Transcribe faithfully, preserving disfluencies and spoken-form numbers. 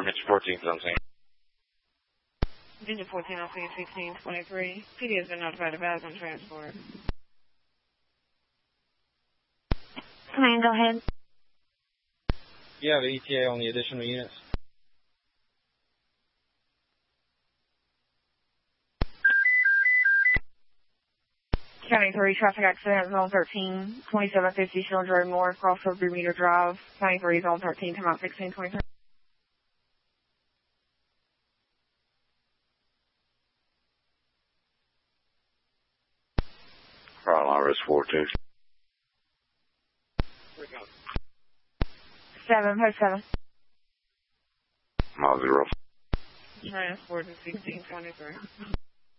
alarm, it's fourteen something. Digit fourteen, I'll see you sixteen twenty-three. P D has been notified of Aspen transport. Command, go ahead. You have E T A on the additional units. County three, traffic accident, zone thirteen, twenty-seven fifty Shield Road North, crossroad three meter drive. County three, zone thirteen, come out sixteen twenty-three. Carl Iris four two. Seven, post seven. Mile zero. Transport to sixteen twenty-three.